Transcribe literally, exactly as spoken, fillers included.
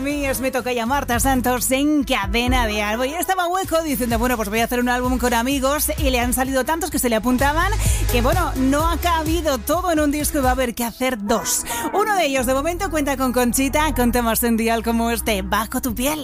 mí, es Me Tocaya Marta Santos en Cadena de Albo. Y estaba hueco diciendo, bueno, pues voy a hacer un álbum con amigos, y le han salido tantos que se le apuntaban que, bueno, no ha cabido todo en un disco y va a haber que hacer dos. Uno de ellos, de momento, cuenta con Conchita, con temas en dial como este, Bajo tu piel.